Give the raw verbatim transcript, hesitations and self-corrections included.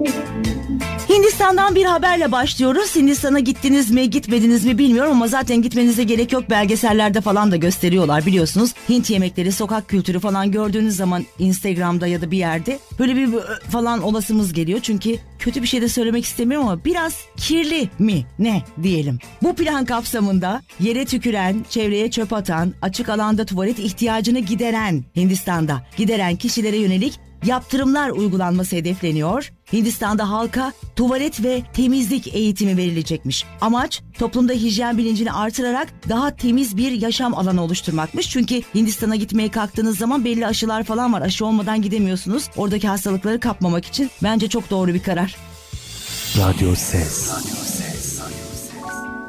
Hindistan'dan bir haberle başlıyoruz. Hindistan'a gittiniz mi gitmediniz mi bilmiyorum ama zaten gitmenize gerek yok. Belgesellerde falan da gösteriyorlar biliyorsunuz. Hint yemekleri, sokak kültürü falan gördüğünüz zaman Instagram'da ya da bir yerde böyle bir falan olasımız geliyor. Çünkü kötü bir şey de söylemek istemiyorum ama biraz kirli mi ne diyelim. Bu plan kapsamında yere tüküren, çevreye çöp atan, açık alanda tuvalet ihtiyacını gideren Hindistan'da gideren kişilere yönelik yaptırımlar uygulanması hedefleniyor. Hindistan'da halka tuvalet ve temizlik eğitimi verilecekmiş. Amaç toplumda hijyen bilincini artırarak daha temiz bir yaşam alanı oluşturmakmış. Çünkü Hindistan'a gitmeye kalktığınız zaman belli aşılar falan var. Aşı olmadan gidemiyorsunuz. Oradaki hastalıkları kapmamak için bence çok doğru bir karar. Radyo Ses.